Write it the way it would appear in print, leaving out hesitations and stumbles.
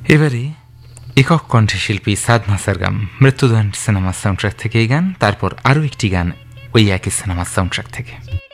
এবারে একক কণ্ঠে শিল্পী সাদমা সারগাম মৃত্যুদণ্ড সিনেমার সাউন্ডট্র্যাক থেকে এই গান, তারপর আরও একটি গান ওই একই সিনেমার সাউন্ডট্র্যাক থেকে।